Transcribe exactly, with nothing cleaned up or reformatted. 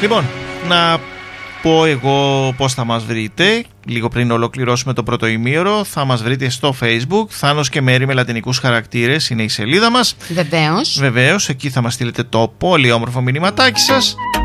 Λοιπόν, να πω εγώ πώς θα μας βρείτε. Λίγο πριν ολοκληρώσουμε το πρώτο ημίωρο, θα μας βρείτε στο Facebook. Θάνος και Μέρη με λατινικούς χαρακτήρες είναι η σελίδα μας. Βεβαίως. Βεβαίως, εκεί θα μας στείλετε το πολύ όμορφο μηνυματάκι σας.